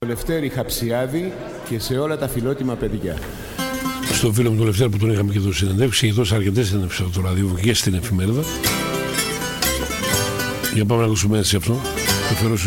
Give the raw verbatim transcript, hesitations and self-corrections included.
Λευτέρη Χαψιάδη και σε όλα τα φιλότιμα παιδιά. Στον φίλο μου τον Λευτέρη που τον είχαμε και δώσει συνεντεύξει, έχει δώσει αρκετές συνεντεύξεις από το ραδιόφωνο και στην εφημερίδα. Για πάμε να ακούσουμε έτσι αυτό. Το φέρω